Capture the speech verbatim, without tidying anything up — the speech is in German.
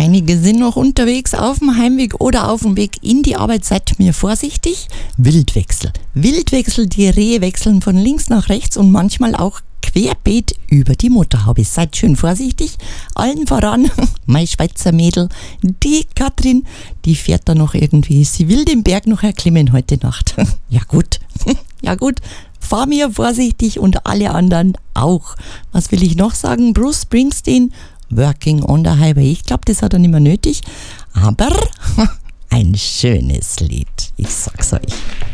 Einige sind noch unterwegs auf dem Heimweg oder auf dem Weg in die Arbeit. Seid mir vorsichtig. Wildwechsel. Wildwechsel, die Rehe wechseln von links nach rechts und manchmal auch querbeet über die Motorhaube. Seid schön vorsichtig. Allen voran, mein Schweizer Mädel, die Katrin, die fährt da noch irgendwie. Sie will den Berg noch erklimmen heute Nacht. Ja gut, ja gut. Fahr mir vorsichtig und alle anderen auch. Was will ich noch sagen? Bruce Springsteen, Working on the Highway. Ich glaube, das hat er nicht mehr nötig. Aber ein schönes Lied. Ich sag's euch.